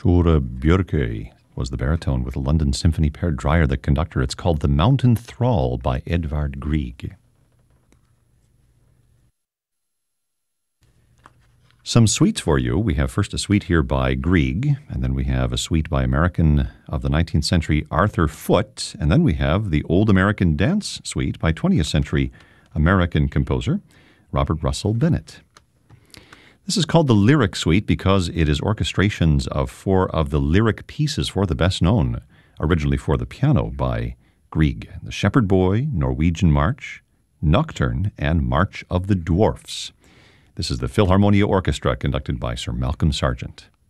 Shure Björkøy was the baritone with the London Symphony Per Dreyer, the conductor. It's called The Mountain Thrall by Edvard Grieg. Some suites for you. We have first a suite here by Grieg, and then we have a suite by American of the 19th century Arthur Foote, and then we have the Old American Dance Suite by 20th century American composer Robert Russell Bennett. This is called the Lyric Suite because it is orchestrations of four of the lyric pieces for the best known, originally for the piano by Grieg: The Shepherd Boy, Norwegian March, Nocturne, and March of the Dwarfs. This is the Philharmonia Orchestra conducted by Sir Malcolm Sargent.